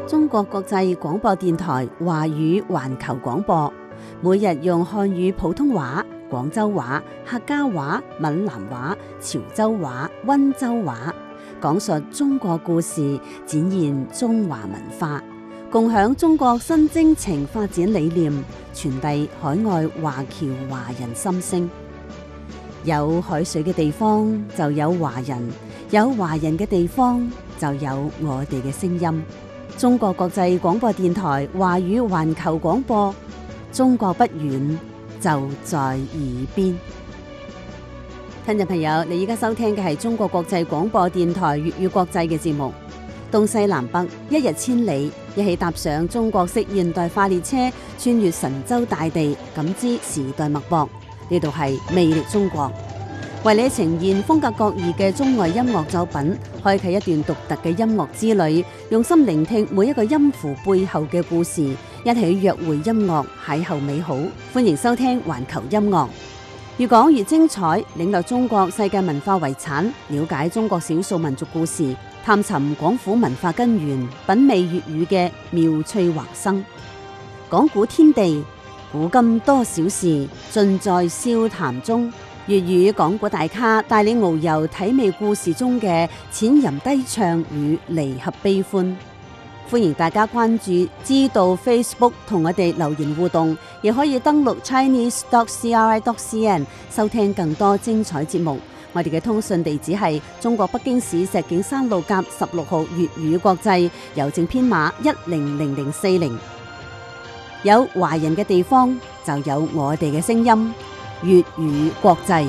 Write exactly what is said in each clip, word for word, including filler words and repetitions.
中國國際廣播電台華語環球廣播，每日用漢語普通話、廣州話、客家話、閩南話、潮州話、溫州話，講述中國故事，展現中華文化，共享中國新征程發展理念，傳遞海外華僑華人心聲。有海水嘅地方就有華人，有華人嘅地方就有我哋嘅聲音。中國國際廣播電台華語環球廣播，中國不遠，就在耳邊。聽眾朋友，你而家收聽嘅係中國國際廣播電台粵語國際嘅節目。東西南北，一日千里，一起踏上中國式現代化列車，穿越神州大地，感知時代脈搏。呢度係魅力中國，為你呈現風格各異嘅中外音樂作品，開啟一段獨特嘅音樂之旅，用心聆聽每一個音符背後嘅故事，一起約會音樂，邂逅美好。歡迎收聽環球音樂，越講越精彩，領略中國世界文化遺產，了解中國少數民族故事，探尋廣府文化根源，品味粵語嘅妙趣橫生。講古天地，古今多少事，盡在笑談中。粵語講古大咖帶你遨遊體味故事中嘅淺吟低唱與離合悲歡。歡迎大家關注知道 Facebook 同我哋留言互動，亦可以登錄 chinese dot c r i dot c n 收聽更多精彩節目。我哋嘅通訊地址係中國北京市石景山路甲十六號粵語國際，郵政編碼一零零零四零。有華人嘅地方就有我哋嘅聲音，粵語國際。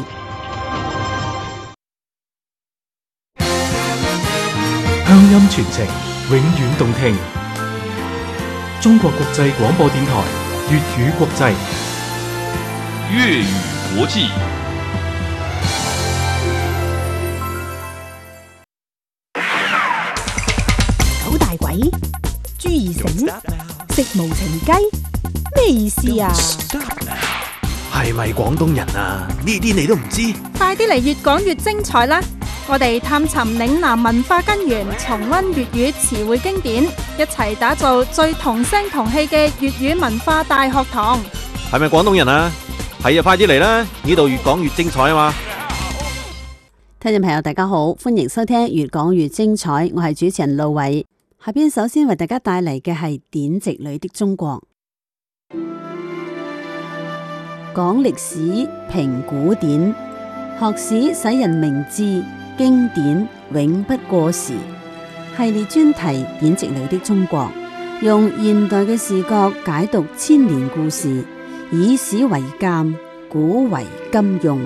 鄉音傳情，永遠動聽。中國國際廣播電台粵語國際， 粵語國際。 九大鬼，朱二醒，食無情雞，咩意思啊？ 係咪廣東人啊？呢啲你都唔知？ 快啲嚟越講越精彩啦！我哋探尋嶺南文化根源，重溫粵語詞彙經典，一齊打造最同聲同氣嘅粵語文化大學堂。 係咪廣東人啊？係啊，快啲嚟啦！呢度越講越精彩啊嘛！ 聽眾朋友大家好，歡迎收聽越講越精彩，我係主持人路偉。下邊首先為大家帶嚟嘅係典籍裏的中國。講歷史，評古典，學史使人明智，經典永不過時。系列專題典籍裏的中國，用現代嘅視角解讀千年故事，以史為鑑，古為今用。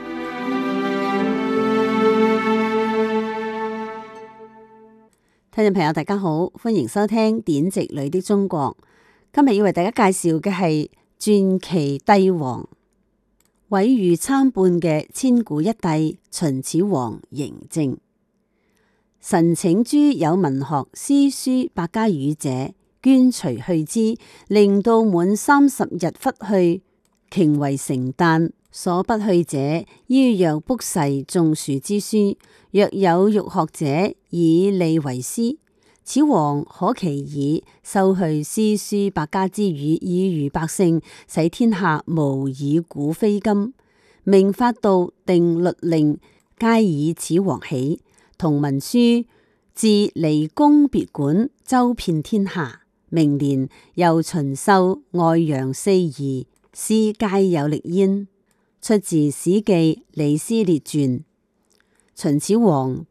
聽眾朋友大家好，歡迎收聽典籍裏的中國。今日要為大家介紹嘅係傳奇帝王，毀譽參半嘅千古一帝秦始皇嬴政。臣請諸有文學詩書百家語者，捐除去之，令到滿三十日弗去，頃為成旦。所不去者，於若卜誓種樹之書，若有欲學者，以利為師。此王可其以收去詩書百家之語，以愚百姓，使天下無以古非今。明法度，定律令，皆以此王起。同文書自離宮別館，周遍天下。明年由秦秀、外楊四夷，詩皆有力焉。出自《史記·李斯列傳》。秦始皇